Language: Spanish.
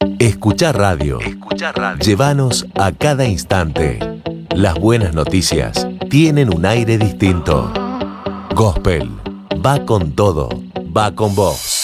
Escuchá radio. Llévanos a cada instante. Las buenas noticias tienen un aire distinto. Gospel va con todo, va con vos.